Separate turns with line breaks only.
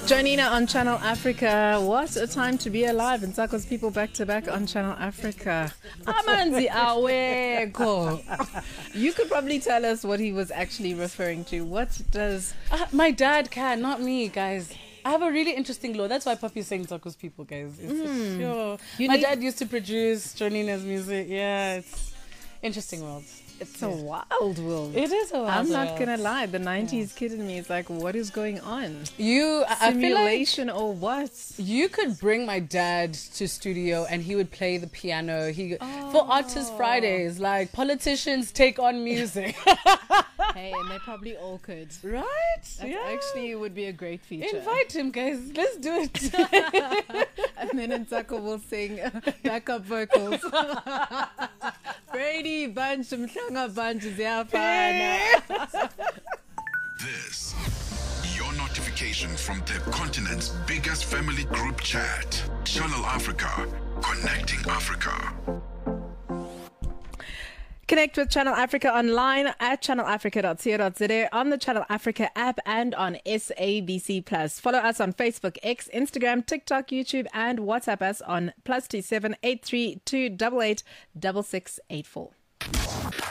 Jonina on Channel Africa. What a time to be alive. And Nsako's people back to back on Channel Africa. Amanzi aweko. You could probably tell us what he was actually referring to. What does...
my dad can, not me, guys. I have a really interesting law. That's why Poppy's saying Nsako's people, guys. It's sure. My dad used to produce Jonina's music. Yeah, it's interesting world.
It's a wild world.
It is a wild
I'm
world.
not gonna lie. The 90s kid in me is like, what is going on?
I feel like
Simulation or what?
you could bring my dad to studio and he would play the piano. For Artist Fridays, like politicians take on music.
Hey, and they probably all could.
Right?
That actually would be a great feature.
Invite him, guys. Let's do it.
And then Nsako will sing backup vocals. Brady Bunch, Mhlanga Bunch, ziyafana.
This, your notification from the continent's biggest family group chat. Channel Africa, connecting Africa.
Connect with Channel Africa online at channelafrica.co.za, on the Channel Africa app, and on SABC Plus. Follow us on Facebook, X, Instagram, TikTok, YouTube, and WhatsApp us on +27 832 88 6684.